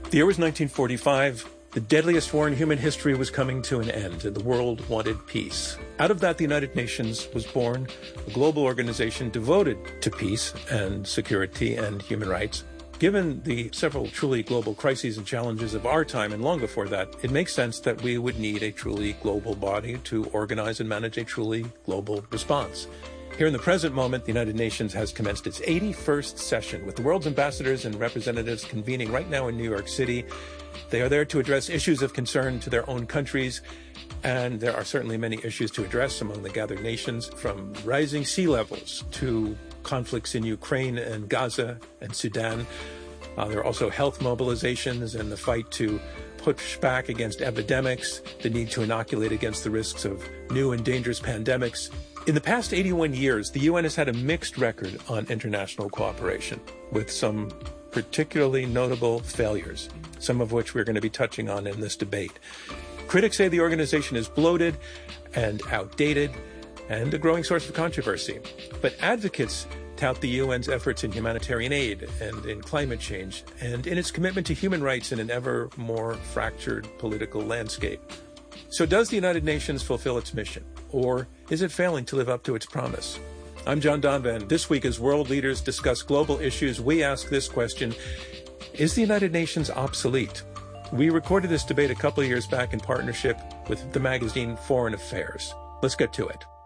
The year was 1945. The deadliest war in human history was coming to an end, and the world wanted peace. Out of that, the United Nations was born, a global organization devoted to peace and security and human rights. Given the several truly global crises and challenges of our time, and long before that, it makes sense that we would need a truly global body to organize and manage a truly global response. Here in the present moment, the United Nations has commenced its 81st session, with the world's ambassadors and representatives convening right now in New York City. They are there to address issues of concern to their own countries, and there are certainly many issues to address among the gathered nations, from rising sea levels to conflicts in Ukraine and Gaza and Sudan. There are also health mobilizations and the fight to push back against epidemics, the need to inoculate against the risks of new and dangerous pandemics. In the past 81 years, the UN has had a mixed record on international cooperation, with some particularly notable failures, some of which we're going to be touching on in this debate. Critics say the organization is bloated and outdated and a growing source of controversy. But advocates tout the UN's efforts in humanitarian aid and in climate change and in its commitment to human rights in an ever more fractured political landscape. So does the United Nations fulfill its mission, or is it failing to live up to its promise? I'm John Donvan. This week, as world leaders discuss global issues, we ask this question: is the United Nations obsolete? We recorded this debate a couple of years back in partnership with the magazine Foreign Affairs. Let's get to it.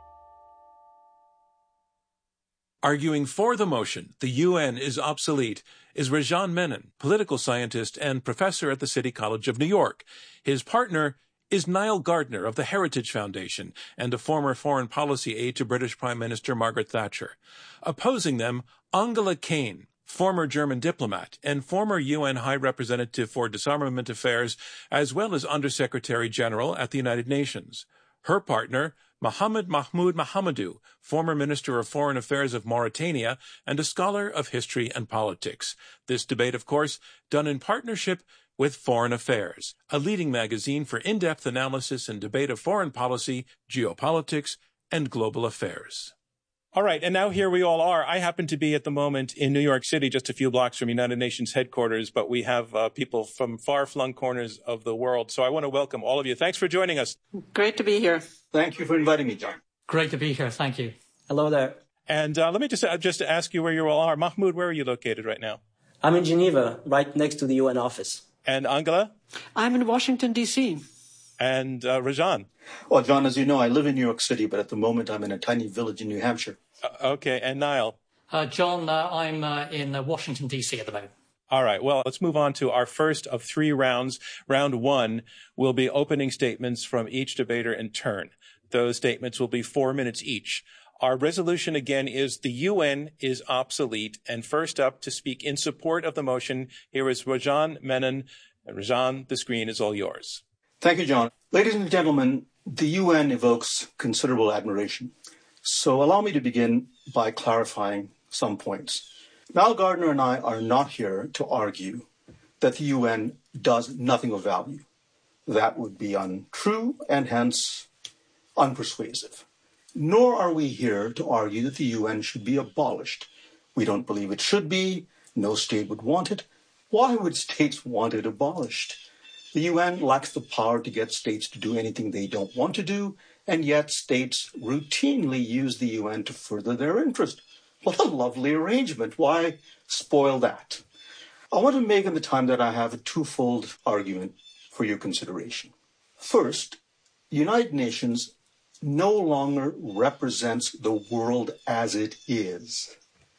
Arguing for the motion, the UN is obsolete, is Rajan Menon, political scientist and professor at the City College of New York. His partner is Niall Gardner of the Heritage Foundation and a former foreign policy aide to British Prime Minister Margaret Thatcher. Opposing them, Angela Kane, former German diplomat and former UN High Representative for Disarmament Affairs, as well as Undersecretary General at the United Nations. Her partner, Mohamed Mahmoud Mohamedou, former Minister of Foreign Affairs of Mauritania and a scholar of history and politics. This debate, of course, done in partnership with Foreign Affairs, a leading magazine for in-depth analysis and debate of foreign policy, geopolitics, and global affairs. All right, and now here we all are. I happen to be at the moment in New York City, just a few blocks from United Nations headquarters, but we have people from far-flung corners of the world. So I want to welcome all of you. Thanks for joining us. Great to be here. Thank you for inviting me, John. Great to be here. Thank you. Hello there. And let me just ask you where you all are. Mahmoud, where are you located right now? I'm in Geneva, right next to the UN office. And Angela? I'm in Washington, D.C. And Rajan? Well, John, as you know, I live in New York City, but at the moment I'm in a tiny village in New Hampshire. Okay, and Niall? John, I'm in Washington, D.C. at the moment. All right, well, let's move on to our first of three rounds. Round one will be opening statements from each debater in turn. Those statements will be 4 minutes each. Our resolution, again, is the UN is obsolete. And first up to speak in support of the motion, here is Rajan Menon. And Rajan, the screen is all yours. Thank you, John. Ladies and gentlemen, the UN evokes considerable admiration. So allow me to begin by clarifying some points. Niall Gardner and I are not here to argue that the UN does nothing of value. That would be untrue and hence unpersuasive. Nor are we here to argue that the UN should be abolished. We don't believe it should be. No state would want it. Why would states want it abolished? The UN lacks the power to get states to do anything they don't want to do, and yet states routinely use the UN to further their interest. What a lovely arrangement. Why spoil that? I want to make in the time that I have a twofold argument for your consideration. First, the United Nations no longer represents the world as it is.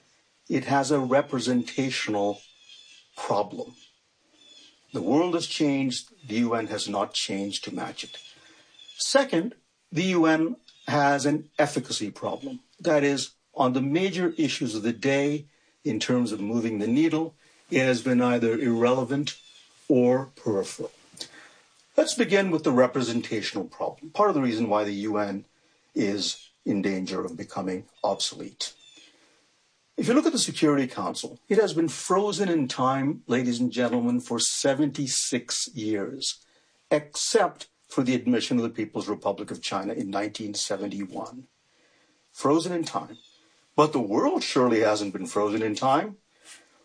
It has a representational problem. The world has changed, the UN has not changed to match it. Second, the UN has an efficacy problem. That is, on the major issues of the day, in terms of moving the needle, it has been either irrelevant or peripheral. Let's begin with the representational problem, part of the reason why the UN is in danger of becoming obsolete. If you look at the Security Council, it has been frozen in time, ladies and gentlemen, for 76 years, except for the admission of the People's Republic of China in 1971. Frozen in time. But the world surely hasn't been frozen in time.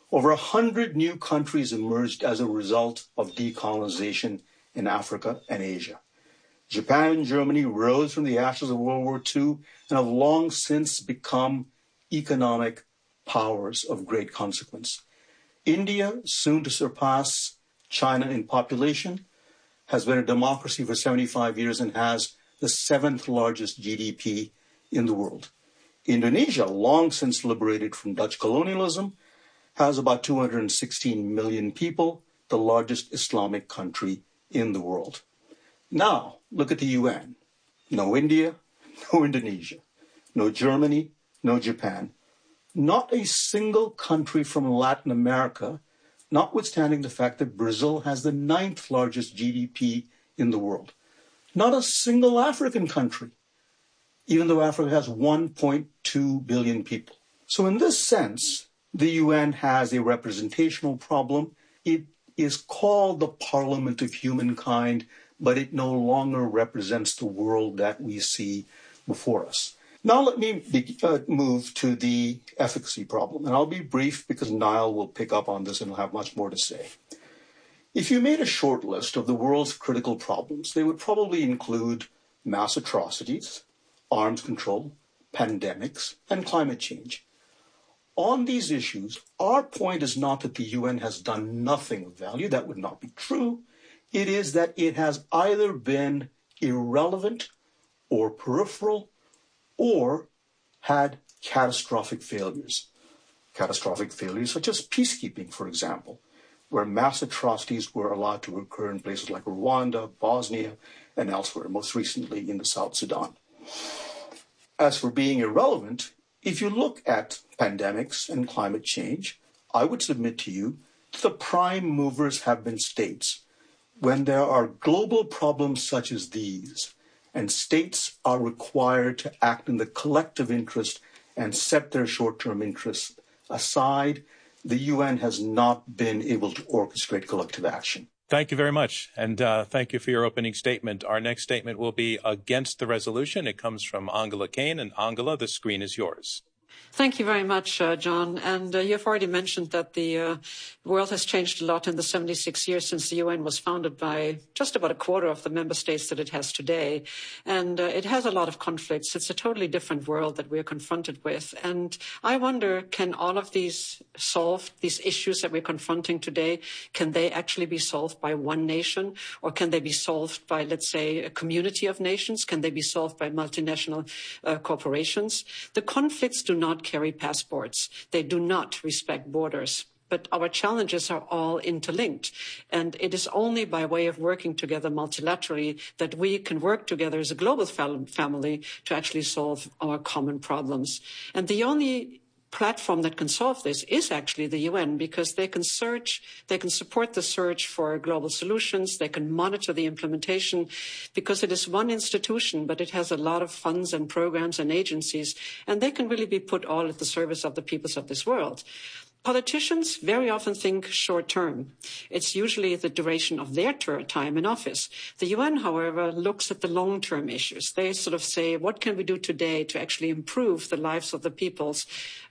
Over 100 new countries emerged as a result of decolonization in Africa and Asia. Japan and Germany rose from the ashes of World War II and have long since become economic powers of great consequence. India, soon to surpass China in population, has been a democracy for 75 years and has the 7th largest GDP in the world. Indonesia, long since liberated from Dutch colonialism, has about 216 million people, the largest Islamic country in the world. Now, look at the UN. No India, no Indonesia, no Germany, no Japan. Not a single country from Latin America, notwithstanding the fact that Brazil has the 9th largest GDP in the world. Not a single African country, even though Africa has 1.2 billion people. So in this sense, the UN has a representational problem. It is called the Parliament of Humankind, but it no longer represents the world that we see before us. Now let me move to the efficacy problem, and I'll be brief because Niall will pick up on this and will have much more to say. If you made a short list of the world's critical problems, they would probably include mass atrocities, arms control, pandemics, and climate change. On these issues, our point is not that the UN has done nothing of value. That would not be true. It is that it has either been irrelevant or peripheral or had catastrophic failures. Catastrophic failures such as peacekeeping, for example, where mass atrocities were allowed to occur in places like Rwanda, Bosnia, and elsewhere, most recently in the South Sudan. As for being irrelevant, if you look at pandemics and climate change, I would submit to you that the prime movers have been states. When there are global problems such as these, and states are required to act in the collective interest and set their short-term interests aside, the UN has not been able to orchestrate collective action. Thank you very much, and thank you for your opening statement. Our next statement will be against the resolution. It comes from Angela Kane, and Angela, the screen is yours. Thank you very much, John. And you've already mentioned that the world has changed a lot in the 76 years since the UN was founded by just about a quarter of the member states that it has today. And it has a lot of conflicts. It's a totally different world that we're confronted with. And I wonder, can all of these issues that we're confronting today, can they actually be solved by one nation? Or can they be solved by, let's say, a community of nations? Can they be solved by multinational corporations? The conflicts do not carry passports. They do not respect borders. But our challenges are all interlinked. And it is only by way of working together multilaterally that we can work together as a global family to actually solve our common problems. And the only platform that can solve this is actually the UN, because they can support the search for global solutions, they can monitor the implementation, because it is one institution, but it has a lot of funds and programs and agencies, and they can really be put all at the service of the peoples of this world. Politicians very often think short term. It's usually the duration of their time in office. The UN, however, looks at the long term issues. They sort of say, what can we do today to actually improve the lives of the peoples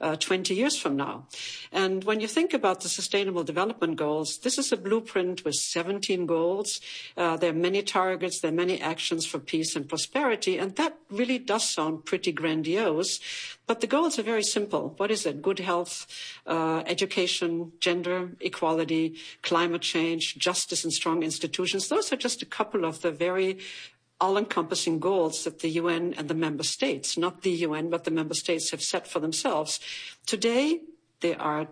20 years from now? And when you think about the Sustainable Development Goals, this is a blueprint with 17 goals. There are many targets, there are many actions for peace and prosperity, and that really does sound pretty grandiose. But the goals are very simple. What is it? Good health, education, gender equality, climate change, justice and strong institutions. Those are just a couple of the very all-encompassing goals that the UN and the member states, not the UN, but the member states have set for themselves. Today, there are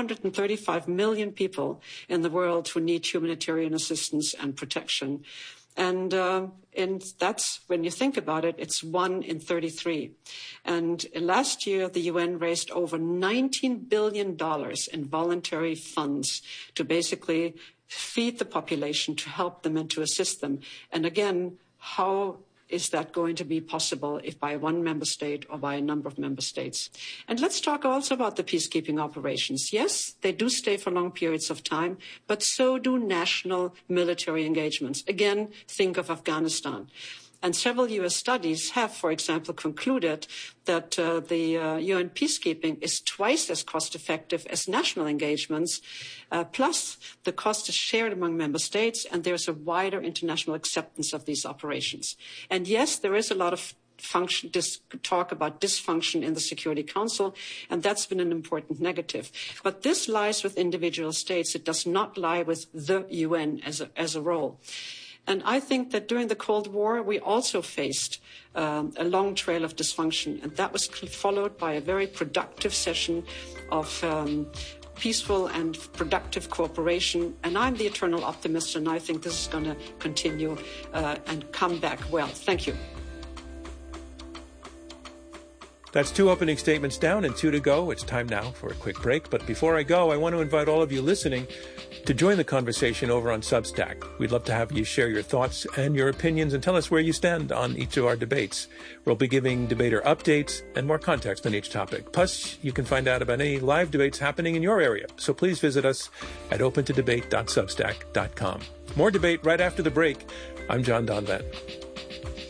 235 million people in the world who need humanitarian assistance and protection. And that's, when you think about it, it's 1 in 33. And last year, the UN raised over $19 billion in voluntary funds to basically feed the population, to help them and to assist them. And again, how is that going to be possible if by one member state or by a number of member states? And let's talk also about the peacekeeping operations. Yes, they do stay for long periods of time, but so do national military engagements. Again, think of Afghanistan. And several U.S. studies have, for example, concluded that the UN peacekeeping is twice as cost-effective as national engagements, plus the cost is shared among member states, and there's a wider international acceptance of these operations. And yes, there is a lot of talk about dysfunction in the Security Council, and that's been an important negative. But this lies with individual states. It does not lie with the UN as a role. And I think that during the Cold War, we also faced a long trail of dysfunction, and that was followed by a very productive session of peaceful and productive cooperation. And I'm the eternal optimist, and I think this is going to continue and come back well. Thank you. That's 2 opening statements down and 2 to go. It's time now for a quick break. But before I go, I want to invite all of you listening to join the conversation over on Substack. We'd love to have you share your thoughts and your opinions and tell us where you stand on each of our debates. We'll be giving debater updates and more context on each topic. Plus, you can find out about any live debates happening in your area. So please visit us at opentodebate.substack.com. More debate right after the break. I'm John Donvan.